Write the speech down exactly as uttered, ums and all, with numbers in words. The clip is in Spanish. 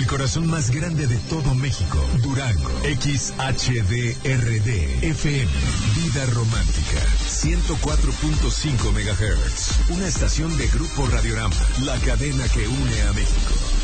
corazón más grande de todo México, Durango. X H D R D F M, Vida Romántica, ciento cuatro punto cinco megahertz. Una estación de Grupo Radiorama, la cadena que une a México.